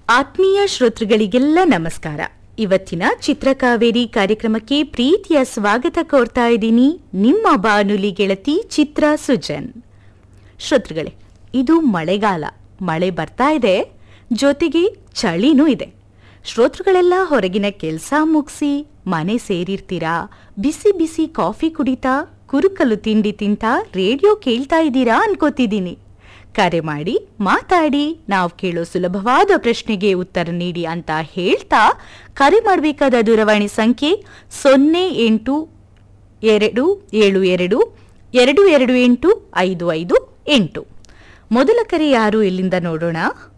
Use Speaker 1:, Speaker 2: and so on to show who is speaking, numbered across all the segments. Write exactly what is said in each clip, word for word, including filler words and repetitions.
Speaker 1: ಆತ್ಮೀಯ ಶ್ರೋತೃಗಳಿಗೆಲ್ಲ ನಮಸ್ಕಾರ. ಇವತ್ತಿನ ಚಿತ್ರಕಾವೇರಿ ಕಾರ್ಯಕ್ರಮಕ್ಕೆ ಪ್ರೀತಿಯ ಸ್ವಾಗತ ಕೋರ್ತಾ ಇದ್ದೀನಿ. ನಿಮ್ಮ ಬಾನುಲಿ ಗೆಳತಿ ಚಿತ್ರ ಸುಜನ್. ಶ್ರೋತೃಗಳೇ, ಇದು ಮಳೆಗಾಲ, ಮಳೆ ಬರ್ತಾ ಇದೆ, ಜೊತೆಗೆ ಚಳಿನೂ ಇದೆ. ಶ್ರೋತೃಗಳೆಲ್ಲ ಹೊರಗಿನ ಕೆಲಸ ಮುಗಿಸಿ ಮನೆ ಸೇರಿರ್ತೀರಾ, ಬಿಸಿ ಬಿಸಿ ಕಾಫಿ ಕುಡಿತಾ ಕುರುಕಲು ತಿಂಡಿ ತಿಂತಾ ರೇಡಿಯೋ ಕೇಳ್ತಾ ಇದ್ದೀರಾ ಅನ್ಕೋತಿದ್ದೀನಿ. ಕರೆ ಮಾಡಿ ಮಾತಾಡಿ, ನಾವು ಕೇಳೋ ಸುಲಭವಾದ ಪ್ರಶ್ನೆಗೆ ಉತ್ತರ ನೀಡಿ ಅಂತ ಹೇಳ್ತಾ ಕರೆ ಮಾಡಬೇಕಾದ ದೂರವಾಣಿ ಸಂಖ್ಯೆ ಸೊನ್ನೆ ಎಂಟು ಎರಡು ಏಳು ಎರಡು ಎರಡು ಎರಡು ಎಂಟು ಐದು ಐದು ಎಂಟು. ಮೊದಲ ಕರೆ ಯಾರು, ಎಲ್ಲಿಂದ ನೋಡೋಣ?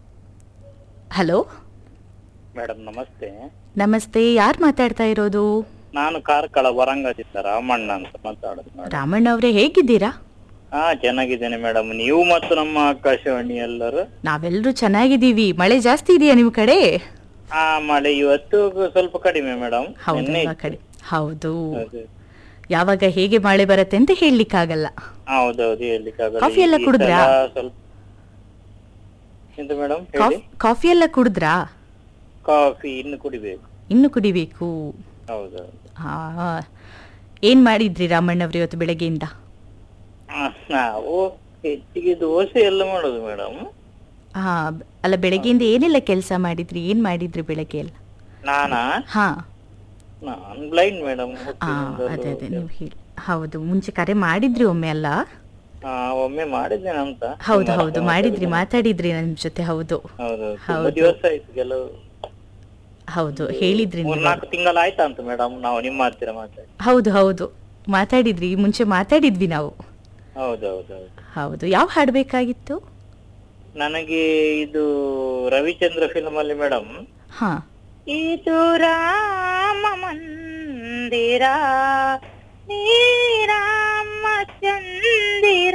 Speaker 1: ಹಲೋ
Speaker 2: ಮೇಡಮ್, ನಮಸ್ತೆ.
Speaker 1: ನಮಸ್ತೆ, ಯಾರು ಮಾತಾಡ್ತಾ ಇರೋದು?
Speaker 2: ನಾನು ಕಾರ್ಕಳ ವರಂಗದಿಂದ ರಾಮಣ್ಣ ಅಂತ ಮಾತಾಡೋದು.
Speaker 1: ರಾಮಣ್ಣ ಅವರೇ, ಹೇಗಿದ್ದೀರಾ?
Speaker 2: ಹಾ, ಚೆನ್ನಾಗಿದ್ದೇನೆ ಮೇಡಮ್. ನೀವು ಮತ್ತು ನಮ್ಮ ಆಕಾಶವಾಣಿ ಎಲ್ಲರೂ?
Speaker 1: ನಾವೆಲ್ಲರೂ ಚೆನ್ನಾಗಿದ್ದೀವಿ. ಮಳೆ ಜಾಸ್ತಿ ಇದೆಯಾ ನಿಮ್ಮ ಕಡೆ?
Speaker 2: ಹಾ, ಮಳೆ ಇವತ್ತು ಸ್ವಲ್ಪ ಕಡಿಮೆ ಮೇಡಮ್.
Speaker 1: ಕಡೆ ಹೌದು. ಯಾವಾಗ ಹೇಗೆ ಮಳೆ ಬರುತ್ತೆ ಅಂತ ಹೇಳಲಿಕ್ಕಾಗಲ್ಲ.
Speaker 2: ಹೌದೌದು, ಹೇಳಲಿಕ್ಕಾಗಲ್ಲ.
Speaker 1: ಕಾಫಿ ಎಲ್ಲ ಕುಡಿದ್ರಾ?
Speaker 2: ಸ್ವಲ್ಪ ಎಂತ ಮೇಡಮ್?
Speaker 1: ಕಾಫಿ ಎಲ್ಲ ಕುಡಿದ್ರಾ?
Speaker 2: ಕಾಫಿ ಇನ್ನು ಕುಡಿಬೇಕು.
Speaker 1: ಇನ್ನು ಕುಡಿಬೇಕು.
Speaker 2: ಹೌದೌದು.
Speaker 1: ಹಾ, ಏನ್ ಮಾಡಿದ್ರಿ ರಾಮಣ್ಣವ್ರು ಇವತ್ತು ಬೆಳಗ್ಗೆಯಿಂದ?
Speaker 2: ನಾವು ಹೆಚ್ಚಿಗೆ ದೋಸೆ ಎಲ್ಲ ಮಾಡೋದು ಮೇಡಮ್.
Speaker 1: ಹಾ, ಅಲ್ಲ, ಬೆಳಗ್ಗೆಯಿಂದ ಏನೆಲ್ಲ ಕೆಲಸ ಮಾಡಿದ್ರಿ? ಏನ್ ಮಾಡಿದ್ರಿ ಬೆಳಗ್ಗೆ ಎಲ್ಲ?
Speaker 2: ನಾನಾ?
Speaker 1: ಹಾ,
Speaker 2: ನಾನ್ ಬ್ಲೈಂಡ್ ಮೇಡಮ್.
Speaker 1: ಅದೇ ಅದೇ ನೀವು ಹೇಳಿ. ಹೌದು, ಮುಂಚೆ ಕರೆ ಮಾಡಿದ್ರಿ ಒಮ್ಮೆ ಅಲ್ಲ?
Speaker 2: ಹಾ, ಒಮ್ಮೆ ಮಾಡಿದ್ದೇನೆ ಅಂತ.
Speaker 1: ಹೌದು ಹೌದು, ಮಾಡಿದ್ರಿ, ಮಾತಾಡಿದ್ರಿ ನಮ್ ಜೊತೆ. ಹೌದು
Speaker 2: ಹೌದು, ದಿವಸ ಆಯ್ತು. ಕೆಲವು
Speaker 1: ಹೌದು ಹೇಳಿದ್ರಿ.
Speaker 2: ನಾಲ್ಕು ತಿಂಗಳ ಆಯ್ತಾ ಅಂತ ಮೇಡಮ್ ನಾವು ನಿಮ್ಮ ಹತ್ತಿರ ಮಾತಾಡಿ.
Speaker 1: ಹೌದು ಹೌದು, ಮಾತಾಡಿದ್ರಿ, ಮುಂಚೆ ಮಾತಾಡಿದ್ವಿ ನಾವು.
Speaker 2: ಹೌದೌದು
Speaker 1: ಹೌದು. ಯಾವ ಹಾಡ್ಬೇಕಾಗಿತ್ತು?
Speaker 2: ನನಗೆ ಇದು ರವಿಚಂದ್ರ ಫಿಲ್ಮ್ ಅಲ್ಲಿ ಮೇಡಮ್,
Speaker 1: ಹಾ,
Speaker 2: ಇದು ರಾಮ ಮಂದಿರ ಚಂದಿರ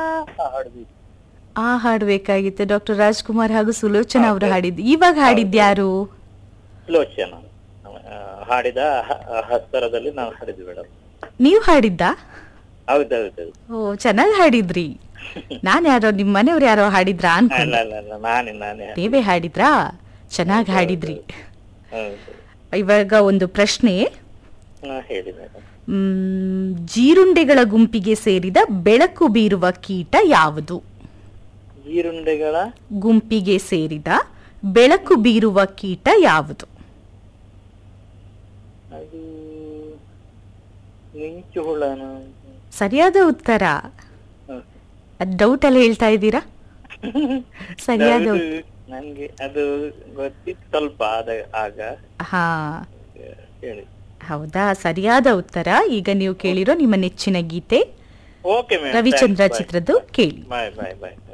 Speaker 1: ಆ ಹಾಡ್ಬೇಕಾಗಿತ್ತು. ಡಾಕ್ಟರ್ ರಾಜ್ಕುಮಾರ್ ಹಾಗೂ ಸುಲೋಚನಾ ಅವರು ಹಾಡಿದ್ದು. ಇವಾಗ ಹಾಡಿದ್ಯಾರು?
Speaker 2: ಸುಲೋಚನಾ ಹಾಡಿದ ಹಸ್ತರದಲ್ಲಿ ನಾವು ಹಾಡಿದ್ವಿ ಮೇಡಮ್.
Speaker 1: ನೀವು ಹಾಡಿದ್ದ?
Speaker 2: ಹೌದೌದು.
Speaker 1: ಓ, ಚೆನ್ನಾಗಿ ಹಾಡಿದ್ರಿ. ನಾನ್ ಯಾರೋ ನಿಮ್ಮ ಮನೆಯವ್ರು ಯಾರೋ ಹಾಡಿದ್ರಾ ಅನ್ಕೊಂಡೆ.
Speaker 2: ನಾನೇ ನಾನೇ
Speaker 1: ನೀವೇ ಹಾಡಿದ್ರಾ? ಚೆನ್ನಾಗಿ ಹಾಡಿದ್ರಿ. ಇವಾಗ ಒಂದು ಪ್ರಶ್ನೆ.
Speaker 2: ಹೇಳಿ ಮೇಡಮ್.
Speaker 1: ಹ್ಮ್ ಜೀರುಂಡೆಗಳ ಗುಂಪಿಗೆ ಸೇರಿದ ಬೆಳಕು ಬೀರುವ ಕೀಟ ಯಾವುದು?
Speaker 2: ಜೀರುಂಡೆಗಳ
Speaker 1: ಗುಂಪಿಗೆ ಸೇರಿದ ಬೆಳಕು ಬೀರುವ ಕೀಟ ಯಾವುದು?
Speaker 2: ಅದು ಮಿಂಚು ಹುಳನ?
Speaker 1: ಸರಿಯಾದ ಉತ್ತರ. ಡೌಟ್ ಅಲ್ಲಿ ಹೇಳ್ತಾ ಇದ್ದೀರಾ? ಸರಿಯಾದ
Speaker 2: ನನ್ಗೆ ಅದು ಗೊತ್ತಿತ್ತು ಸ್ವಲ್ಪ ಆಗ.
Speaker 1: ಹಾ,
Speaker 2: ಹೇಳಿ.
Speaker 1: ಹೌದಾ? ಸರಿಯಾದ ಉತ್ತರ. ಈಗ ನೀವು ಕೇಳಿರೋ ನಿಮ್ಮ ನೆಚ್ಚಿನ ಗೀತೆ
Speaker 2: ಓಕೆ
Speaker 1: ರವಿಚಂದ್ರ ಚಿತ್ರದ್ದು ಕೇಳಿ.
Speaker 2: ಬಾಯ್ ಬಾಯ್ ಬಾಯ್.